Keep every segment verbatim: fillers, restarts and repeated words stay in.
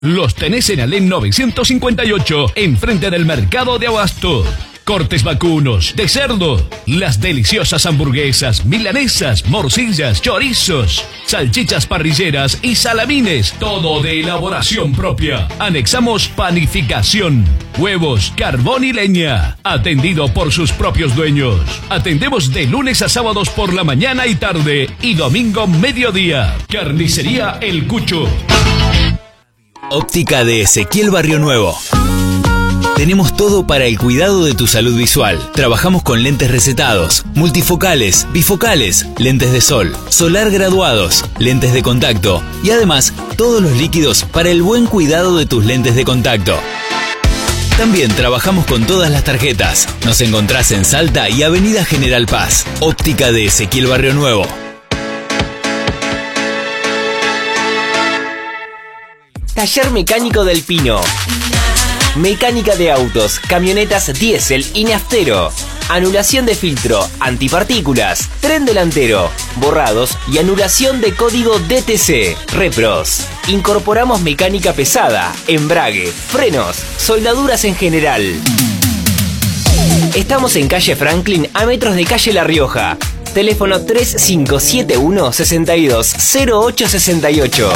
Los tenés en Alem novecientos cincuenta y ocho, enfrente del mercado de Abasto. Cortes vacunos, de cerdo, las deliciosas hamburguesas, milanesas, morcillas, chorizos, salchichas parrilleras y salamines, todo de elaboración propia. Anexamos panificación, huevos, carbón y leña, atendido por sus propios dueños. Atendemos de lunes a sábados por la mañana y tarde y domingo mediodía. Carnicería El Cucho. Óptica de Ezequiel Barrio Nuevo. Tenemos todo para el cuidado de tu salud visual. Trabajamos con lentes recetados, multifocales, bifocales, lentes de sol, solar graduados, lentes de contacto y además todos los líquidos para el buen cuidado de tus lentes de contacto. También trabajamos con todas las tarjetas. Nos encontrás en Salta y Avenida General Paz. Óptica de Ezequiel Barrio Nuevo. Taller Mecánico del Pino. Mecánica de autos, camionetas diésel y naftero. Anulación de filtro, antipartículas, tren delantero, borrados y anulación de código D T C. Repros. Incorporamos mecánica pesada, embrague, frenos, soldaduras en general. Estamos en calle Franklin, a metros de calle La Rioja. Teléfono tres cinco siete uno, seis dos cero ocho seis ocho.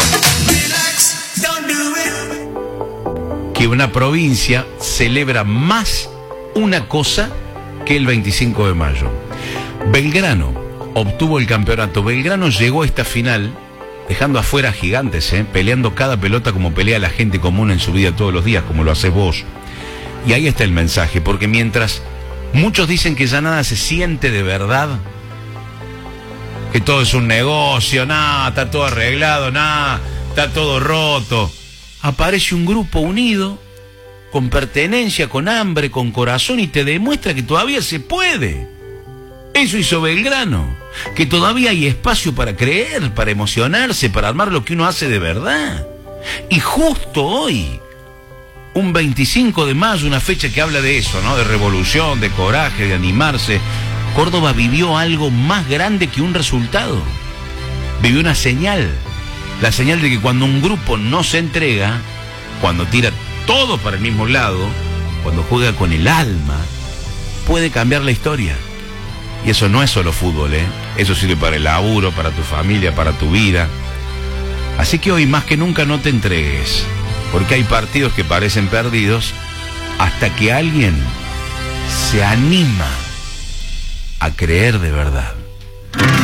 Que una provincia celebra más una cosa que el veinticinco de mayo. Belgrano obtuvo el campeonato. Belgrano llegó a esta final dejando afuera a Gigantes, ¿eh? Peleando cada pelota como pelea la gente común en su vida todos los días, como lo haces vos. Y ahí está el mensaje, porque mientras muchos dicen que ya nada se siente de verdad, que todo es un negocio, nada, está todo arreglado, nada, está todo roto, aparece un grupo unido, con pertenencia, con hambre, con corazón, y te demuestra que todavía se puede. Eso hizo Belgrano, que todavía hay espacio para creer, para emocionarse, para armar lo que uno hace de verdad. Y justo hoy, un veinticinco de mayo, una fecha que habla de eso, ¿no? De revolución, de coraje, de animarse. Córdoba vivió algo más grande que un resultado. Vivió una señal. La señal de que cuando un grupo no se entrega, cuando tira todo para el mismo lado, cuando juega con el alma, puede cambiar la historia. Y eso no es solo fútbol, ¿eh? Eso sirve para el laburo, para tu familia, para tu vida. Así que hoy más que nunca no te entregues, porque hay partidos que parecen perdidos hasta que alguien se anima a creer de verdad.